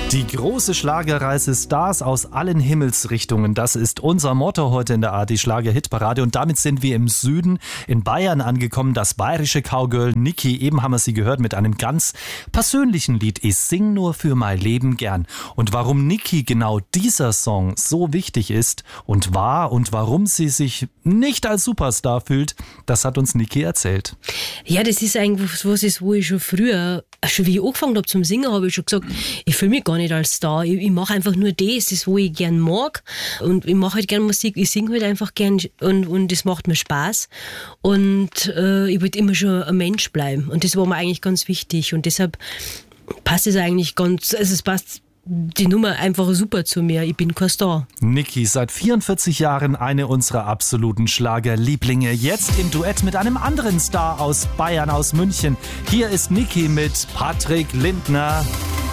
Die große Schlagerreise, Stars aus allen Himmelsrichtungen, das ist unser Motto heute in der ARD-Schlager-Hitparade. Und damit sind wir im Süden in Bayern angekommen. Das bayerische Cowgirl Niki, eben haben wir sie gehört mit einem ganz persönlichen Lied. Ich sing nur für mein Leben gern. Und warum Niki genau dieser Song so wichtig ist und war und warum sie sich nicht als Superstar fühlt, das hat uns Niki erzählt. Ja, das ist eigentlich was, wo ich schon früher, schon wie ich angefangen habe zum Singen, habe ich schon gesagt, ich fühle mich gar nicht als Star. Ich mache einfach nur das, wo ich gern mag. Und ich mache halt gern Musik, ich singe halt einfach gern und das macht mir Spaß. Und ich wollte immer schon ein Mensch bleiben. Und das war mir eigentlich ganz wichtig. Und deshalb passt es eigentlich ganz, also es passt die Nummer einfach super zu mir. Ich bin kein Star. Niki, seit 44 Jahren eine unserer absoluten Schlagerlieblinge. Jetzt im Duett mit einem anderen Star aus Bayern, aus München. Hier ist Niki mit Patrick Lindner.